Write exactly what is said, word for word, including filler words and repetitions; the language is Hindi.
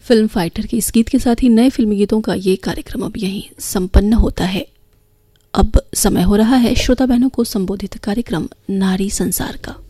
फिल्म फाइटर के इस गीत के साथ ही नए फिल्मी गीतों का ये कार्यक्रम अब यहीं संपन्न होता है। अब समय हो रहा है श्रोता बहनों को संबोधित कार्यक्रम नारी संसार का।